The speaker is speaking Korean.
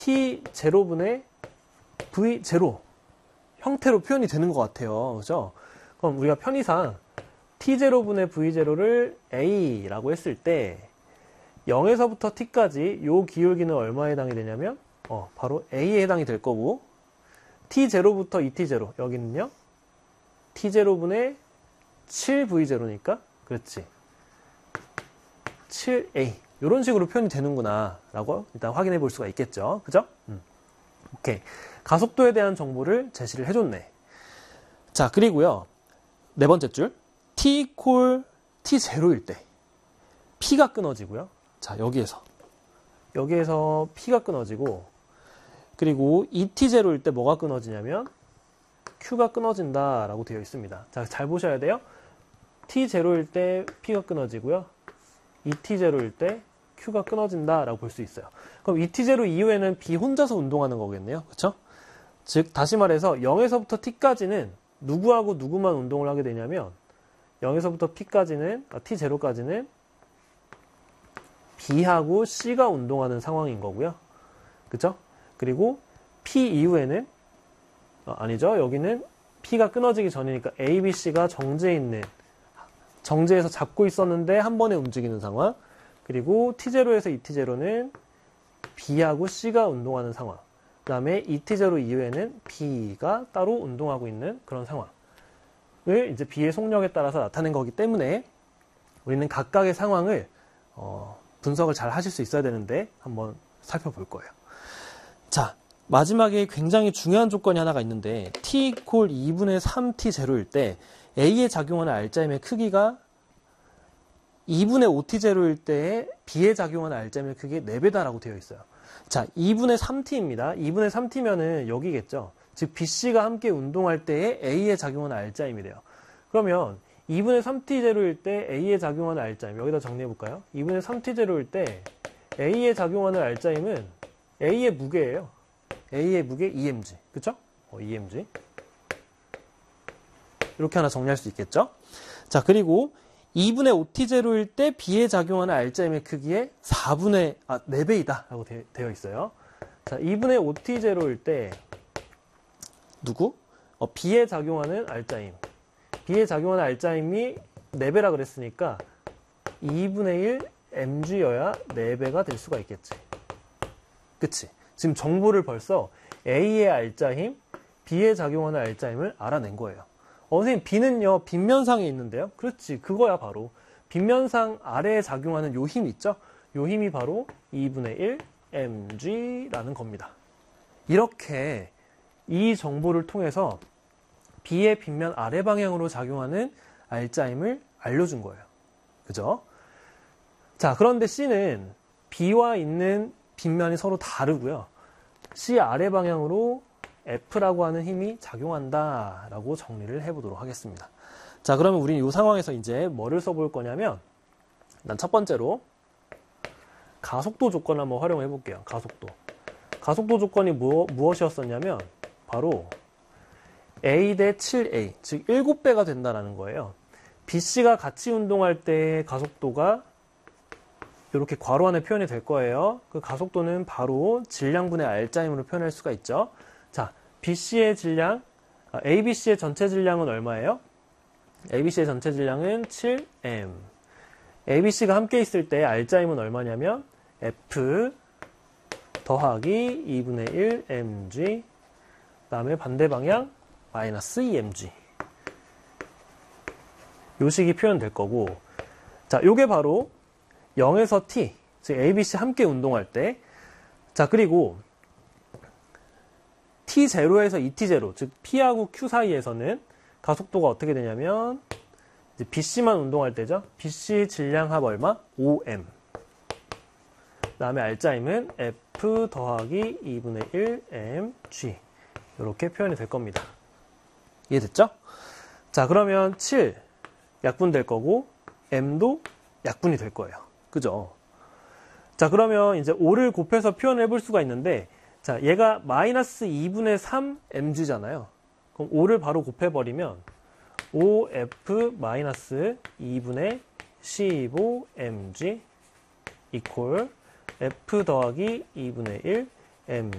T0분의 V0 형태로 표현이 되는 것 같아요. 그죠? 그럼 우리가 편의상 T0분의 V0를 A라고 했을 때 0에서부터 T까지 요 기울기는 얼마에 해당이 되냐면 바로 A에 해당이 될 거고 T0부터 2T0 여기는요 T0분의 7V0니까 그렇지 7A 이런 식으로 표현이 되는구나 라고 일단 확인해 볼 수가 있겠죠. 그죠? 오케이. 가속도에 대한 정보를 제시를 해줬네. 자, 그리고요. 네 번째 줄. T equal T0일 때 P가 끊어지고요. 자, 여기에서 P가 끊어지고 그리고 2T0일 때 뭐가 끊어지냐면 Q가 끊어진다 라고 되어 있습니다. 자, 잘 보셔야 돼요. T0일 때 P가 끊어지고요. 2T0일 때 Q가 끊어진다 라고 볼 수 있어요. 그럼 2T0 이후에는 B 혼자서 운동하는 거겠네요. 그쵸? 즉 다시 말해서 0에서부터 T까지는 누구하고 누구만 운동을 하게 되냐면 0에서부터 T0까지는 B하고 C가 운동하는 상황인 거고요. 그쵸? 그리고 P 이후에는 아니죠. 여기는 P가 끊어지기 전이니까 A, B, C가 정제해서 잡고 있었는데 한 번에 움직이는 상황. 그리고 T0에서 2T0는 B하고 C가 운동하는 상황. 그 다음에 2T0 이후에는 B가 따로 운동하고 있는 그런 상황을 이제 B의 속력에 따라서 나타낸 거기 때문에 우리는 각각의 상황을 분석을 잘 하실 수 있어야 되는데 한번 살펴볼 거예요. 자, 마지막에 굉장히 중요한 조건이 하나가 있는데 T equal 2분의 3T0일 때 A에 작용하는 알짜임의 크기가 2분의 5T0일 때 B에 작용하는 알짜임의 크기의 4배다라고 되어 있어요. 자, 2분의 3T입니다. 2분의 3T면은 여기겠죠. 즉 BC가 함께 운동할 때에 A에 작용하는 알짜임이래요. 그러면 2분의 3T0일 때 A에 작용하는 알짜임 여기다 정리해 볼까요? 2분의 3T0일 때 A에 작용하는 알짜임은 A의 무게예요. A의 무게 EMG. 그쵸? EMG. 이렇게 하나 정리할 수 있겠죠? 자, 그리고 2분의 5T0일 때 B에 작용하는 알짜임의 크기의 4배이다 라고 되어 있어요. 자, 2분의 5T0일 때 누구? B에 작용하는 알짜임. B에 작용하는 알짜임이 4배라 그랬으니까 2분의 1 mg여야 4배가 될 수가 있겠지. 그치? 지금 정보를 벌써 A의 알짜임, B에 작용하는 알짜임을 알아낸 거예요. 선생님, B는요, 빗면상에 있는데요. 그렇지, 그거야 바로. 빗면상 아래에 작용하는 요 힘 있죠? 요 힘이 바로 2분의 1 mg라는 겁니다. 이렇게 이 정보를 통해서 B의 빗면 아래 방향으로 작용하는 알짜임을 알려준 거예요. 그죠? 자, 그런데 C는 B와 있는 빗면이 서로 다르고요. C 아래 방향으로 F라고 하는 힘이 작용한다 라고 정리를 해보도록 하겠습니다. 자, 그러면 우리는 이 상황에서 이제 뭐를 써볼 거냐면 일단 첫 번째로 가속도 조건을 한번 활용해 볼게요. 가속도 조건이 무엇이었었냐면 바로 A 대 7A, 즉 7배가 된다는 거예요. BC가 같이 운동할 때 가속도가 이렇게 괄호 안에 표현이 될 거예요. 그 가속도는 바로 질량분의 알짜임으로 표현할 수가 있죠. 자, BC의 질량, ABC의 전체 질량은 얼마예요? ABC의 전체 질량은 7M. ABC가 함께 있을 때 알짜임은 얼마냐면 F 더하기 2분의 1 mg 그 다음에 반대 방향 마이너스 2mg 요 식이 표현될 거고, 자, 요게 바로 0에서 T, 즉 ABC 함께 운동할 때, 자, 그리고 T0에서 2T0, 즉 P하고 Q 사이에서는 가속도가 어떻게 되냐면 이제 BC만 운동할 때죠. BC 질량 합 얼마? 5M. 그 다음에 알짜임은 F 더하기 2분의 1 mg 이렇게 표현이 될 겁니다. 이해됐죠? 자, 그러면 7 약분될 거고 M도 약분이 될 거예요. 그죠? 자, 그러면 이제 5를 곱해서 표현을 해볼 수가 있는데, 자, 얘가 마이너스 2분의 3 mg잖아요. 그럼 5를 바로 곱해버리면 5f 마이너스 2분의 15 mg 이퀄 f 더하기 2분의 1 mg